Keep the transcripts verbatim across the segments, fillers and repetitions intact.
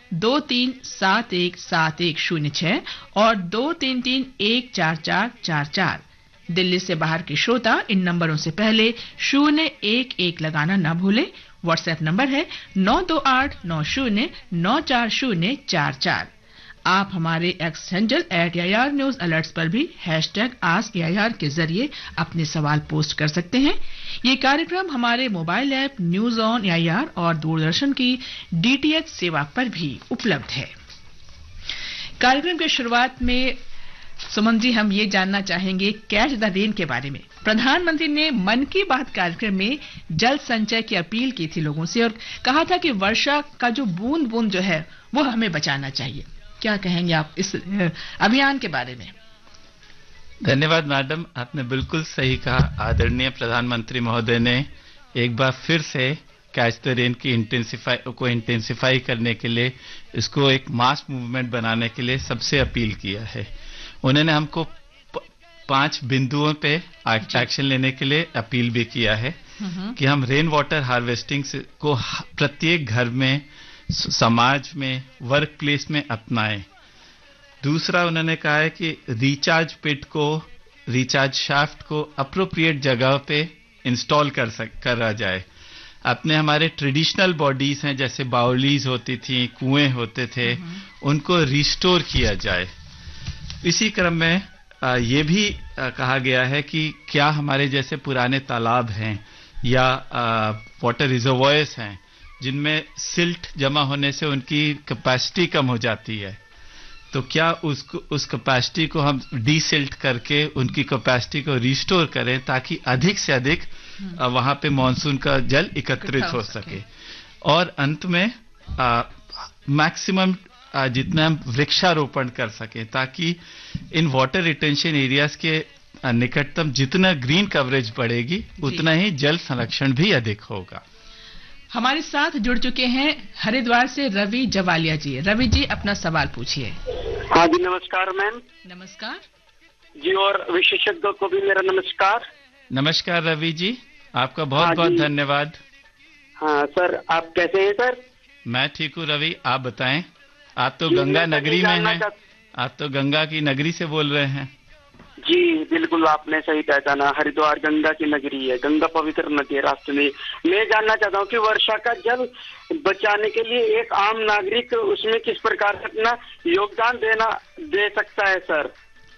दो तीन सात एक सात एक शून्य छह और दो तीन तीन एक चार चार चार चार। दिल्ली से बाहर के श्रोता इन नंबरों से पहले शून्य एक एक लगाना न भूलें। व्हाट्सएप नंबर है नौ दो आठ नौ शून्य नौ चार शून्य चार चार। आप हमारे x handle at AIR news alerts पर भी हैशटैग आस्क एआईआर के जरिए अपने सवाल पोस्ट कर सकते हैं। ये कार्यक्रम हमारे mobile app news on AIR और दूरदर्शन की डीटीएच सेवा पर भी उपलब्ध है। कार्यक्रम की शुरुआत में सुमन जी हम ये जानना चाहेंगे कैच द रेन के बारे में। प्रधानमंत्री ने मन की बात कार्यक्रम में जल संचय की अपील की थी लोगों से और कहा था कि वर्षा का जो बूंद बूंद जो है वो हमें बचाना चाहिए। क्या कहेंगे आप इस अभियान के बारे में? धन्यवाद मैडम, आपने बिल्कुल सही कहा। आदरणीय प्रधानमंत्री महोदय ने एक बार फिर से कैच द रेन की इंटेंसिफाई को इंटेंसिफाई करने के लिए, इसको एक मास मूवमेंट बनाने के लिए सबसे अपील किया है। उन्होंने हमको पांच बिंदुओं पे एक्शन लेने के लिए अपील भी किया है कि हम रेन वाटर हार्वेस्टिंग को प्रत्येक घर में, समाज में, वर्क प्लेस में अपनाएं। दूसरा उन्होंने कहा है कि रिचार्ज पिट को, रिचार्ज शाफ्ट को अप्रोप्रिएट जगह पे इंस्टॉल कर सक करा जाए। अपने हमारे ट्रेडिशनल बॉडीज हैं जैसे बाउलीज होती थी, कुएं होते थे, उनको रिस्टोर किया जाए। इसी क्रम में आ, ये भी आ, कहा गया है कि क्या हमारे जैसे पुराने तालाब हैं या वाटर रिजर्वॉयर्स हैं जिनमें सिल्ट जमा होने से उनकी कैपेसिटी कम हो जाती है, तो क्या उसको उस कैपेसिटी को हम डीसिल्ट करके उनकी कैपेसिटी को रिस्टोर करें ताकि अधिक से अधिक वहां पे मॉनसून का जल एकत्रित हो सके। और अंत में मैक्सिमम जितना हम वृक्षारोपण कर सकें ताकि इन वाटर रिटेंशन एरियाज के निकटतम जितना ग्रीन कवरेज बढ़ेगी उतना ही जल संरक्षण भी अधिक होगा। हमारे साथ जुड़ चुके हैं हरिद्वार से रवि जवालिया जी। रवि जी अपना सवाल पूछिए। हाँ जी नमस्कार मैम। नमस्कार जी, और विशेषज्ञों को भी मेरा नमस्कार। नमस्कार रवि जी, आपका बहुत हाँ बहुत धन्यवाद। हाँ सर, आप कैसे हैं सर? मैं ठीक हूँ रवि, आप बताएं। आप तो गंगा नगरी में हैं, आप तो गंगा की नगरी से बोल रहे हैं। जी बिल्कुल, आपने सही पहचाना। हरिद्वार गंगा की नगरी है, गंगा पवित्र नदी है राष्ट्र में। मैं जानना चाहता हूँ कि वर्षा का जल बचाने के लिए एक आम नागरिक उसमें किस प्रकार से अपना योगदान देना दे सकता है सर?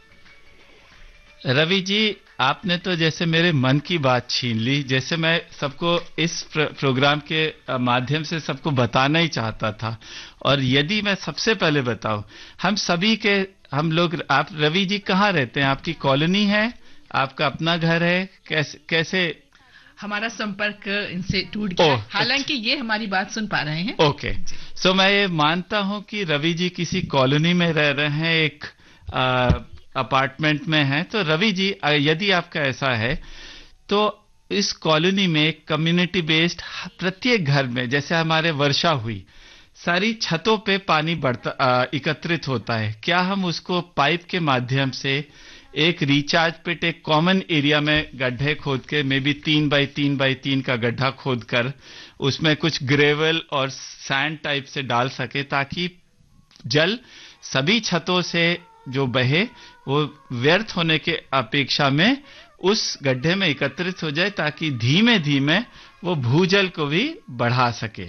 रवि जी, आपने तो जैसे मेरे मन की बात छीन ली। जैसे मैं सबको इस प्र, प्रोग्राम के माध्यम से सबको बताना ही चाहता था। और यदि मैं सबसे पहले बताऊं, हम सभी के हम लोग, आप रवि जी कहाँ रहते हैं? आपकी कॉलोनी है, आपका अपना घर है, कैसे कैसे? हमारा संपर्क इनसे टूट गया, हालांकि ये हमारी बात सुन पा रहे हैं। ओके, सो मैं ये मानता हूं कि रवि जी किसी कॉलोनी में रह रहे हैं, एक आ, अपार्टमेंट में हैं। तो रवि जी, यदि आपका ऐसा है तो इस कॉलोनी में कम्युनिटी बेस्ड प्रत्येक घर में, जैसे हमारे वर्षा हुई, सारी छतों पे पानी बढ़ता एकत्रित होता है, क्या हम उसको पाइप के माध्यम से एक रिचार्ज पिट, एक कॉमन एरिया में गड्ढे खोद के, मे बी तीन बाई तीन बाई तीन का गड्ढा खोद कर उसमें कुछ ग्रेवल और सैंड टाइप से डाल सके ताकि जल सभी छतों से जो बहे वो व्यर्थ होने के अपेक्षा में उस गड्ढे में एकत्रित हो जाए ताकि धीमे धीमे वो भूजल को भी बढ़ा सके।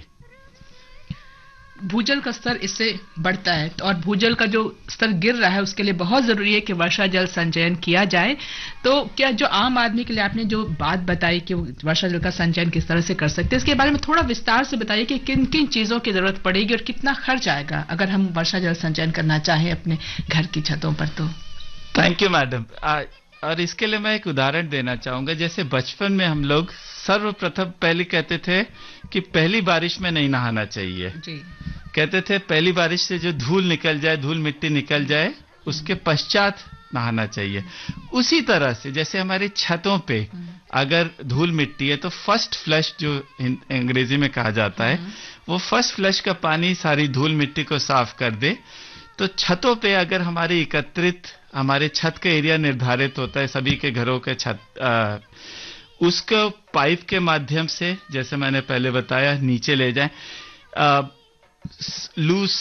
भूजल का स्तर इससे बढ़ता है और भूजल का जो स्तर गिर रहा है उसके लिए बहुत जरूरी है कि वर्षा जल संचयन किया जाए। तो क्या जो आम आदमी के लिए आपने जो बात बताई कि वर्षा जल का संचयन किस तरह से कर सकते हैं, इसके बारे में थोड़ा विस्तार से बताइए कि किन किन चीजों की जरूरत पड़ेगी और कितना खर्च आएगा अगर हम वर्षा जल संचयन करना चाहें अपने घर की छतों पर? तो थैंक यू मैडम। और इसके लिए मैं एक उदाहरण देना चाहूंगा। जैसे बचपन में हम लोग सर्वप्रथम पहले कहते थे कि पहली बारिश में नहीं नहाना चाहिए जी। कहते थे पहली बारिश से जो धूल निकल जाए, धूल मिट्टी निकल जाए, उसके पश्चात नहाना चाहिए। उसी तरह से जैसे हमारे छतों पे अगर धूल मिट्टी है तो फर्स्ट फ्लश जो अंग्रेजी में कहा जाता है, वो फर्स्ट फ्लश का पानी सारी धूल मिट्टी को साफ कर दे। तो छतों पे अगर हमारे एकत्रित, हमारे छत का एरिया निर्धारित होता है सभी के घरों के छत, आ, उसको पाइप के माध्यम से, जैसे मैंने पहले बताया, नीचे ले जाएं। लूज